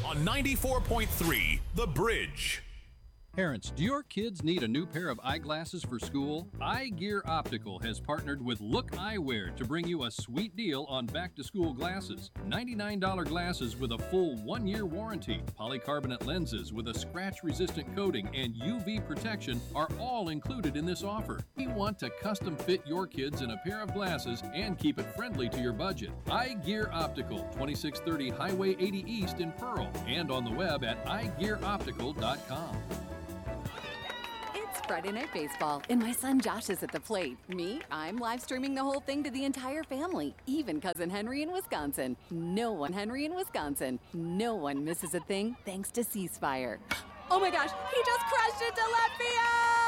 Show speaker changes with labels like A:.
A: on 94.3 The Bridge.
B: Parents, do your kids need a new pair of eyeglasses for school? Eye Gear Optical has partnered with Look Eyewear to bring you a sweet deal on back-to-school glasses. $99 glasses with a full 1-year warranty, polycarbonate lenses with a scratch-resistant coating, and UV protection are all included in this offer. We want to custom fit your kids in a pair of glasses and keep it friendly to your budget. Eye Gear Optical, 2630 Highway 80 East in Pearl, and on the web at eyegearoptical.com.
C: It's Friday Night Baseball, and my son Josh is at the plate. Me, I'm live streaming the whole thing to the entire family, even cousin Henry in Wisconsin. No one misses a thing thanks to Ceasefire. Oh my gosh, he just crashed into left field!